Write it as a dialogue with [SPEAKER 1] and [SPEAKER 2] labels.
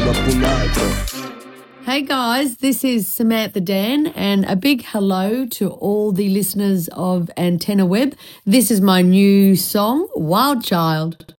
[SPEAKER 1] qualcun altro.
[SPEAKER 2] Hey guys, this is Samantha Dan, and a big hello to all the listeners of Antenna Web. This is my new song, Wild Child.